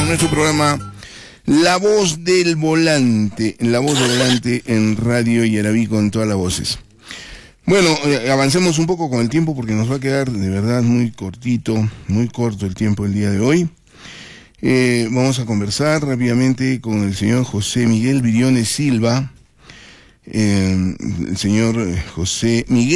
en nuestro programa La Voz del Volante, en Radio Yarabí con todas las voces. Bueno, avancemos un poco con el tiempo porque nos va a quedar de verdad muy corto el tiempo el día de hoy. Vamos a conversar rápidamente con el señor José Miguel Briones Silva. El señor José Miguel